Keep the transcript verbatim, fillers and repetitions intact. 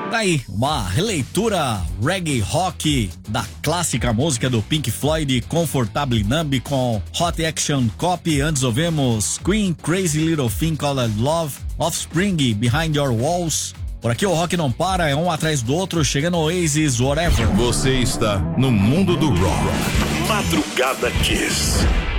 Aí, uma releitura reggae rock da clássica música do Pink Floyd, Comfortably Numb, com Hot Action Copy. Antes ouvimos Queen, Crazy Little Thing Called Love, Offspring, Behind Your Walls. Por aqui o rock não para, é um atrás do outro, chega no Oasis, Whatever. Você está no mundo do rock. Madrugada Kiss.